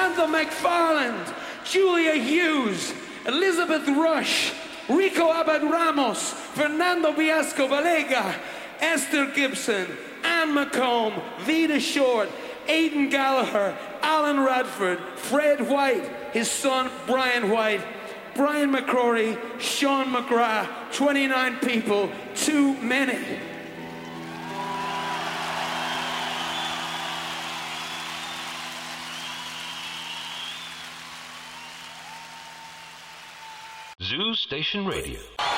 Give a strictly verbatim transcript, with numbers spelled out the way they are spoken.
Samantha McFarland, Julia Hughes, Elizabeth Rush, Rico Abad Ramos, Fernando Biasco Valega, Esther Gibson, Anne McComb, Vida Short, Aidan Gallagher, Alan Radford, Fred White, his son Brian White, Brian McCrory, Sean McGrath, twenty-nine people, too many. Zoo Station Radio.